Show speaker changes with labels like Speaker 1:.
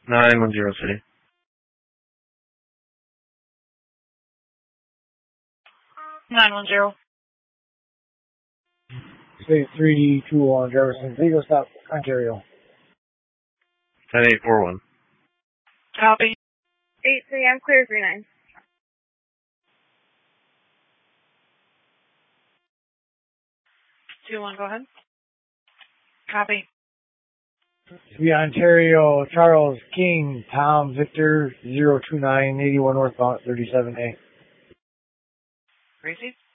Speaker 1: 910 City.
Speaker 2: 910.
Speaker 3: State 3D21 Jefferson. Legal stop, Ontario.
Speaker 1: 10841.
Speaker 2: Copy.
Speaker 4: 8-3, I'm clear 39.
Speaker 2: 2-1, go ahead. Copy.
Speaker 3: The Ontario, Charles King, Tom Victor, 029, 81 northbound, 37A.
Speaker 2: Gracie?